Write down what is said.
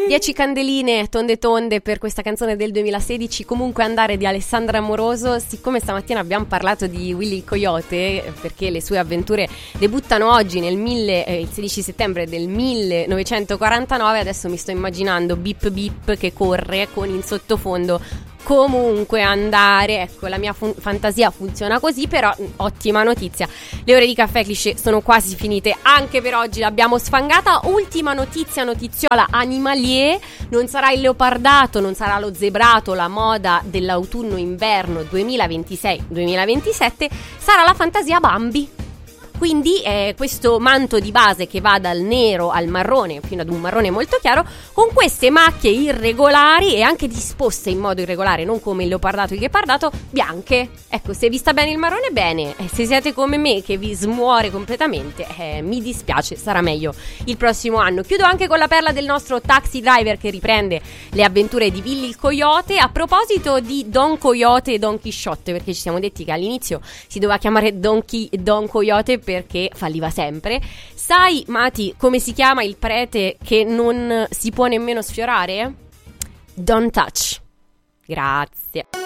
10 candeline tonde tonde per questa canzone del 2016, Comunque andare, di Alessandra Amoroso. Siccome stamattina abbiamo parlato di Willy il Coyote, perché le sue avventure debuttano oggi il 16 settembre del 1949, adesso mi sto immaginando Bip Bip che corre con in sottofondo Comunque andare. Ecco, la mia fantasia funziona così. Però ottima notizia, le ore di Caffè Cliché sono quasi finite anche per oggi, l'abbiamo sfangata. Ultima notiziola animalier: non sarà il leopardato, non sarà lo zebrato la moda dell'autunno-inverno 2026-2027, sarà la fantasia Bambi. Quindi questo manto di base che va dal nero al marrone fino ad un marrone molto chiaro, con queste macchie irregolari e anche disposte in modo irregolare, non come il leopardato e il ghepardato, bianche. Ecco, se vi sta bene il marrone, bene. Se siete come me che vi smuore completamente, mi dispiace, sarà meglio il prossimo anno. Chiudo anche con la perla del nostro Taxi Driver che riprende le avventure di Willy il Coyote. A proposito di Don Coyote e Don Chisciotte, perché ci siamo detti che all'inizio si doveva chiamare Don Coyote perché falliva sempre. Sai, Mati, come si chiama il prete che non si può nemmeno sfiorare? Don't touch. Grazie.